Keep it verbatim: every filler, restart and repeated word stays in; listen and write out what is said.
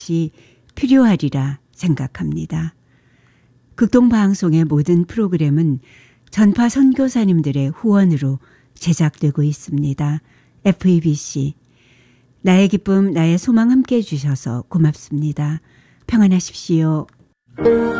필요하리라 생각합니다. 극동방송의 모든 프로그램은 전파 선교사님들의 후원으로 제작되고 있습니다. 에프이비씨, 나의 기쁨 나의 소망 함께해 주셔서 고맙습니다. 평안하십시오.